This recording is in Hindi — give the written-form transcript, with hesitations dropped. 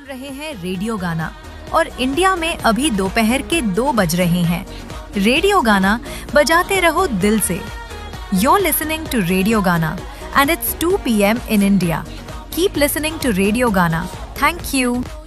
रहे हैं रेडियो गाना और इंडिया में अभी दोपहर के 2 बज रहे हैं। रेडियो गाना बजाते रहो दिल से। You're listening to Radio Gana and it's 2 p.m. in India. Keep listening to Radio Gana. Thank you.